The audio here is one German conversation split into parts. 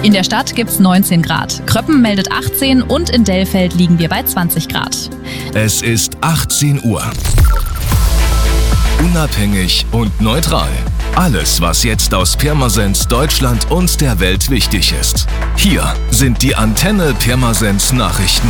In der Stadt gibt's 19 Grad. Kröppen meldet 18 und in Dellfeld liegen wir bei 20 Grad. Es ist 18 Uhr. Unabhängig und neutral. Alles, was jetzt aus Pirmasens, Deutschland und der Welt wichtig ist. Hier sind die Antenne Pirmasens Nachrichten.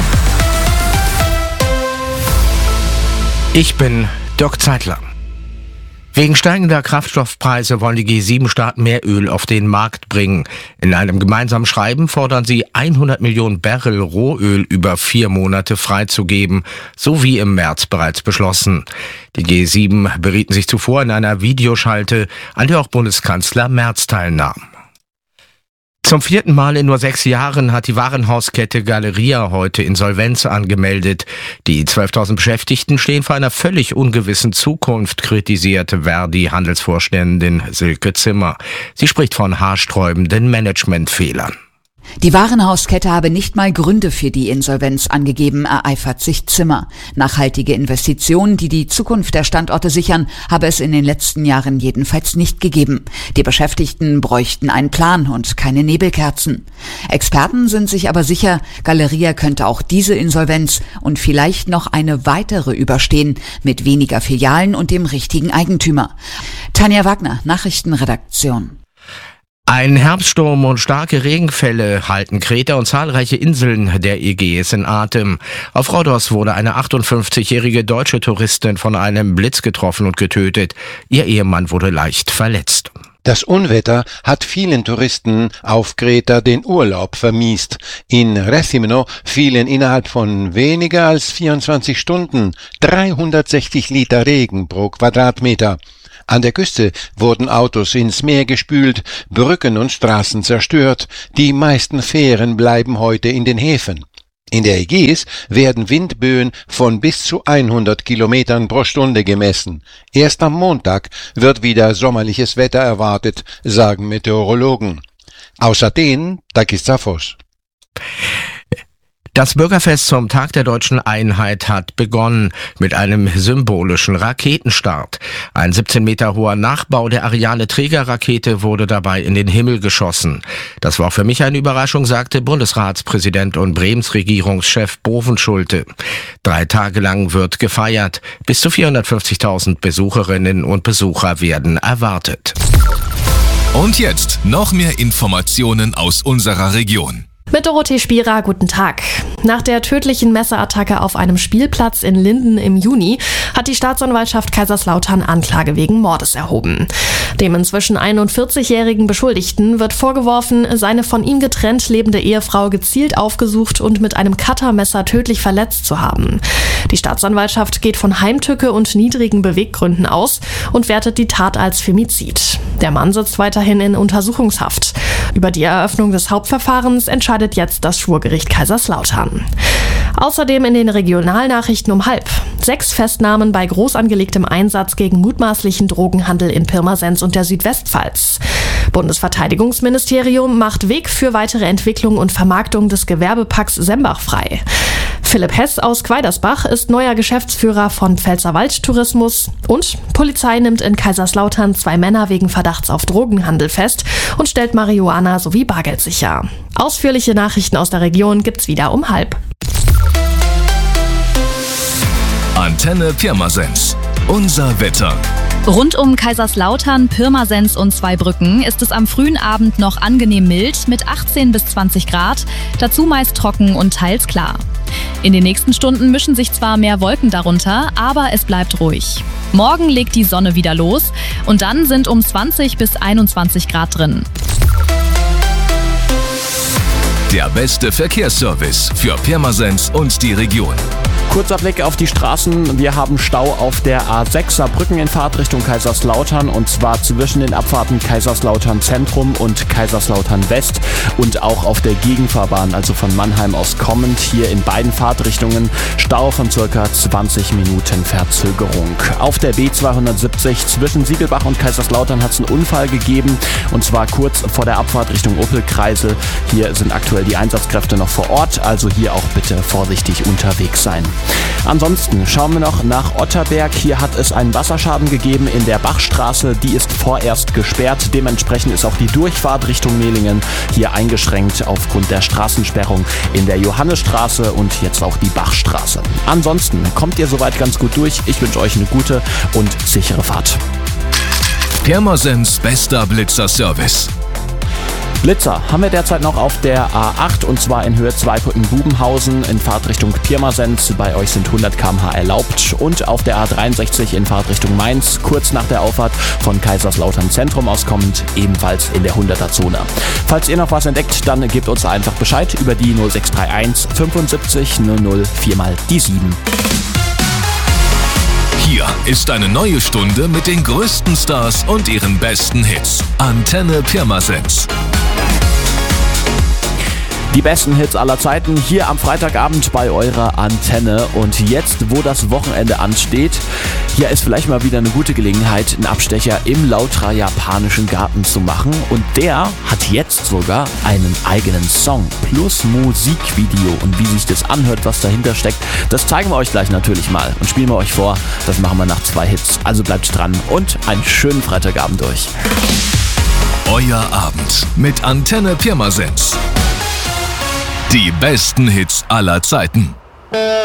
Ich bin Dirk Zeitler. Wegen steigender Kraftstoffpreise wollen die G7-Staaten mehr Öl auf den Markt bringen. In einem gemeinsamen Schreiben fordern sie 100 Millionen Barrel Rohöl über 4 Monate freizugeben, so wie im März bereits beschlossen. Die G7 berieten sich zuvor in einer Videoschalte, an der auch Bundeskanzler Merz teilnahm. Zum 4. Mal in nur 6 Jahren hat die Warenhauskette Galeria heute Insolvenz angemeldet. Die 12.000 Beschäftigten stehen vor einer völlig ungewissen Zukunft, kritisierte Verdi-Handelsvorständin Silke Zimmer. Sie spricht von haarsträubenden Managementfehlern. Die Warenhauskette habe nicht mal Gründe für die Insolvenz angegeben, ereifert sich Zimmer. Nachhaltige Investitionen, die die Zukunft der Standorte sichern, habe es in den letzten Jahren jedenfalls nicht gegeben. Die Beschäftigten bräuchten einen Plan und keine Nebelkerzen. Experten sind sich aber sicher, Galeria könnte auch diese Insolvenz und vielleicht noch eine weitere überstehen, mit weniger Filialen und dem richtigen Eigentümer. Tanja Wagner, Nachrichtenredaktion. Ein Herbststurm und starke Regenfälle halten Kreta und zahlreiche Inseln der Ägäis in Atem. Auf Rhodos wurde eine 58-jährige deutsche Touristin von einem Blitz getroffen und getötet. Ihr Ehemann wurde leicht verletzt. Das Unwetter hat vielen Touristen auf Kreta den Urlaub vermiest. In Rethymno fielen innerhalb von weniger als 24 Stunden 360 Liter Regen pro Quadratmeter. An der Küste wurden Autos ins Meer gespült, Brücken und Straßen zerstört. Die meisten Fähren bleiben heute in den Häfen. In der Ägäis werden Windböen von bis zu 100 Kilometern pro Stunde gemessen. Erst am Montag wird wieder sommerliches Wetter erwartet, sagen Meteorologen. Aus Athen, Takis Zaphos. Das Bürgerfest zum Tag der Deutschen Einheit hat begonnen mit einem symbolischen Raketenstart. Ein 17 Meter hoher Nachbau der Ariane-Trägerrakete wurde dabei in den Himmel geschossen. Das war auch für mich eine Überraschung, sagte Bundesratspräsident und Bremens Regierungschef Bovenschulte. 3 Tage lang wird gefeiert. Bis zu 450.000 Besucherinnen und Besucher werden erwartet. Und jetzt noch mehr Informationen aus unserer Region. Mit Dorothee Spierer, guten Tag. Nach der tödlichen Messerattacke auf einem Spielplatz in Linden im Juni hat die Staatsanwaltschaft Kaiserslautern Anklage wegen Mordes erhoben. Dem inzwischen 41-jährigen Beschuldigten wird vorgeworfen, seine von ihm getrennt lebende Ehefrau gezielt aufgesucht und mit einem Cuttermesser tödlich verletzt zu haben. Die Staatsanwaltschaft geht von Heimtücke und niedrigen Beweggründen aus und wertet die Tat als Femizid. Der Mann sitzt weiterhin in Untersuchungshaft. Über die Eröffnung des Hauptverfahrens entscheidet jetzt das Schwurgericht Kaiserslautern. Außerdem in den Regionalnachrichten um 12:30. 6 Festnahmen bei groß angelegtem Einsatz gegen mutmaßlichen Drogenhandel in Pirmasens und der Südwestpfalz. Bundesverteidigungsministerium macht Weg für weitere Entwicklung und Vermarktung des Gewerbepacks Sembach frei. Philipp Hess aus Quaidersbach ist neuer Geschäftsführer von Pfälzerwald Tourismus und Polizei nimmt in Kaiserslautern 2 Männer wegen Verdachts auf Drogenhandel fest und stellt Marihuana sowie Bargeld sicher. Ausführliche Nachrichten aus der Region gibt's wieder um 12:30. Antenne Pirmasens. Unser Wetter. Rund um Kaiserslautern, Pirmasens und Zweibrücken ist es am frühen Abend noch angenehm mild mit 18 bis 20 Grad, dazu meist trocken und teils klar. In den nächsten Stunden mischen sich zwar mehr Wolken darunter, aber es bleibt ruhig. Morgen legt die Sonne wieder los und dann sind um 20 bis 21 Grad drin. Der beste Verkehrsservice für Pirmasens und die Region. Kurzer Blick auf die Straßen. Wir haben Stau auf der A6 Saarbrücken in Fahrtrichtung Kaiserslautern und zwar zwischen den Abfahrten Kaiserslautern Zentrum und Kaiserslautern West und auch auf der Gegenfahrbahn, also von Mannheim aus kommend, hier in beiden Fahrtrichtungen Stau von circa 20 Minuten Verzögerung. Auf der B270 zwischen Siegelbach und Kaiserslautern hat es einen Unfall gegeben und zwar kurz vor der Abfahrt Richtung Oppelkreisel. Hier sind aktuell die Einsatzkräfte noch vor Ort, also hier auch bitte vorsichtig unterwegs sein. Ansonsten schauen wir noch nach Otterberg. Hier hat es einen Wasserschaden gegeben in der Bachstraße. Die ist vorerst gesperrt. Dementsprechend ist auch die Durchfahrt Richtung Mehlingen hier eingeschränkt aufgrund der Straßensperrung in der Johannesstraße und jetzt auch die Bachstraße. Ansonsten kommt ihr soweit ganz gut durch. Ich wünsche euch eine gute und sichere Fahrt. Pirmasens bester Blitzerservice. Blitzer haben wir derzeit noch auf der A8 und zwar in Höhe 2 Bubenhausen in Fahrtrichtung Pirmasens. Bei euch sind 100 km/h erlaubt und auf der A63 in Fahrtrichtung Mainz kurz nach der Auffahrt von Kaiserslautern Zentrum auskommend ebenfalls in der 100er-Zone. Falls ihr noch was entdeckt, dann gebt uns einfach Bescheid über die 0631 75 00 4 die 7. Hier ist eine neue Stunde mit den größten Stars und ihren besten Hits. Antenne Pirmasens. Die besten Hits aller Zeiten hier am Freitagabend bei eurer Antenne. Und jetzt, wo das Wochenende ansteht, hier ist vielleicht mal wieder eine gute Gelegenheit, einen Abstecher im Lautra japanischen Garten zu machen. Und der hat jetzt sogar einen eigenen Song plus Musikvideo. Und wie sich das anhört, was dahinter steckt, das zeigen wir euch gleich natürlich mal und spielen wir euch vor. Das machen wir nach 2 Hits. Also bleibt dran und einen schönen Freitagabend euch. Euer Abend mit Antenne Pirmasens. Die besten Hits aller Zeiten.